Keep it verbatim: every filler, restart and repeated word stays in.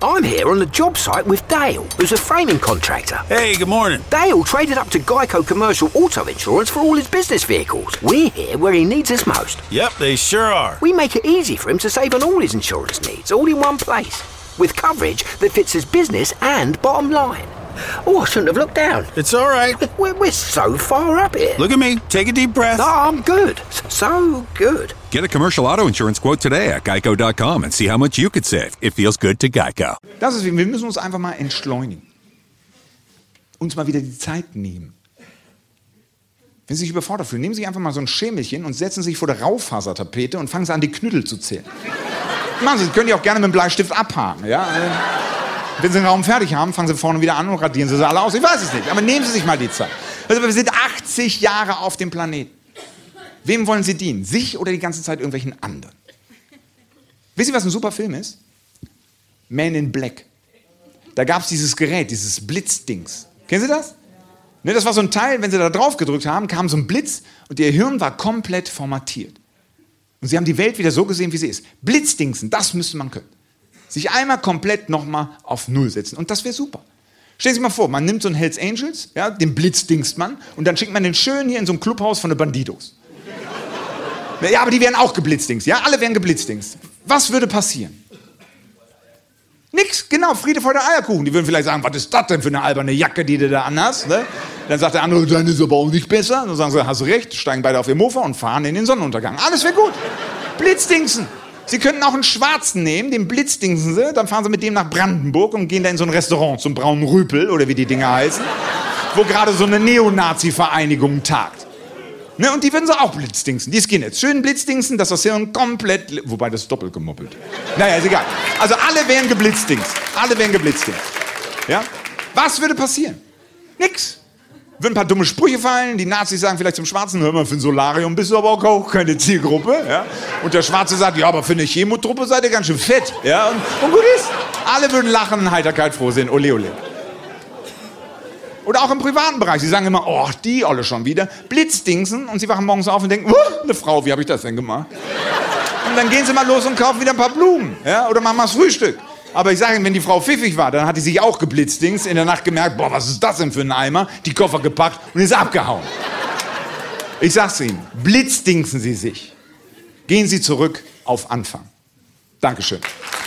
I'm here on the job site with Dale, who's a framing contractor. Hey, good morning. Dale traded up to Geico Commercial Auto Insurance for all his business vehicles. We're here where he needs us most. Yep, they sure are. We make it easy for him to save on all his insurance needs, all in one place, with coverage that fits his business and bottom line. Oh, I shouldn't have looked down. It's all right. We're, we're so far up here. Look at me. Take a deep breath. No, I'm good. So good. Get a commercial auto insurance quote today at geico dot com and see how much you could save. It feels good to Geico. Das ist, wir müssen uns einfach mal entschleunigen. Uns mal wieder die Zeit nehmen. Wenn Sie sich überfordert fühlen, nehmen Sie einfach mal so ein Schemelchen und setzen sich vor der Raufasertapete und fangen Sie an, die Knüttel zu zählen. Machen Sie, Sie können die auch gerne mit dem Bleistift abhaken. Ja? Wenn Sie den Raum fertig haben, fangen Sie vorne wieder an und radieren Sie sie alle aus. Ich weiß es nicht, aber nehmen Sie sich mal die Zeit. Also wir sind achtzig Jahre auf dem Planeten. Wem wollen Sie dienen? Sich oder die ganze Zeit irgendwelchen anderen? Wisst ihr, was ein super Film ist? Man in Black. Da gab es dieses Gerät, dieses Blitzdings. Kennen Sie das? Ne, das war so ein Teil, wenn Sie da drauf gedrückt haben, kam so ein Blitz und Ihr Hirn war komplett formatiert. Und Sie haben die Welt wieder so gesehen, wie sie ist. Blitzdingsen, das müsste man können. Sich einmal komplett nochmal auf Null setzen. Und das wäre super. Stellen Sie sich mal vor, man nimmt so einen Hells Angels, ja, den Blitzdingstmann, und dann schickt man den schön hier in so ein Clubhaus von den Bandidos. Ja, aber die wären auch geblitzdingst. Ja, alle wären geblitzdingst. Was würde passieren? Nix, genau, Friede, Freude, Eierkuchen. Die würden vielleicht sagen, was ist das denn für eine alberne Jacke, die du da anhast? Ne? Dann sagt der andere, deine ist aber auch nicht besser. Dann sagen sie, hast du recht, steigen beide auf ihr Mofa und fahren in den Sonnenuntergang. Alles wäre gut. Blitzdingsen. Sie könnten auch einen Schwarzen nehmen, den Blitzdingsen sie, dann fahren sie mit dem nach Brandenburg und gehen da in so ein Restaurant zum Braunen Rüpel, oder wie die Dinger heißen, wo gerade so eine Neonazi-Vereinigung tagt. Ne, und die würden sie auch blitzdingsen, die Skinheads. Schön blitzdingsen, dass das Hirn komplett... Wobei, das ist doppelt gemoppelt. Naja, ist egal. Also alle wären geblitzdingst. Alle wären geblitzdingst. Ja? Was würde passieren? Nix. Würden ein paar dumme Sprüche fallen, die Nazis sagen vielleicht zum Schwarzen, hör mal, für ein Solarium bist du aber auch keine Zielgruppe. Ja? Und der Schwarze sagt, ja, aber für eine Chemotruppe seid ihr ganz schön fett. Ja? Und, und gut ist. Alle würden lachen und Heiterkeit froh sein. Ole, ole. Oder auch im privaten Bereich. Sie sagen immer, oh, die alle schon wieder. Blitzdingsen. Und sie wachen morgens auf und denken, oh, eine Frau, wie habe ich das denn gemacht? Und dann gehen sie mal los und kaufen wieder ein paar Blumen. Ja? Oder machen mal das Frühstück. Aber ich sage Ihnen, wenn die Frau pfiffig war, dann hat die sich auch geblitzdingst, in der Nacht gemerkt, boah, was ist das denn für ein Eimer? Die Koffer gepackt und ist abgehauen. Ich sag's Ihnen, blitzdingsen Sie sich. Gehen Sie zurück auf Anfang. Dankeschön.